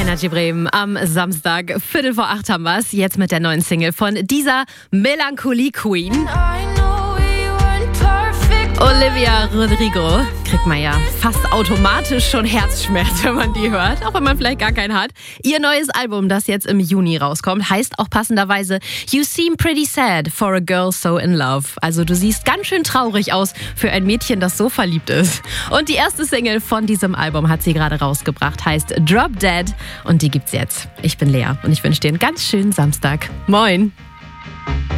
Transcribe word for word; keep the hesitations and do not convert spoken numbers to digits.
Energy Bremen am Samstag. Viertel vor acht haben wir es. Jetzt mit der neuen Single von dieser Melancholie Queen. Olivia Rodrigo. Kriegt man ja fast automatisch schon Herzschmerz, wenn man die hört, auch wenn man vielleicht gar keinen hat. Ihr neues Album, das jetzt im Juni rauskommt, heißt auch passenderweise You Seem Pretty Sad for a Girl So in Love. Also du siehst ganz schön traurig aus für ein Mädchen, das so verliebt ist. Und die erste Single von diesem Album hat sie gerade rausgebracht, heißt Drop Dead und die gibt's jetzt. Ich bin Lea und ich wünsche dir einen ganz schönen Samstag. Moin!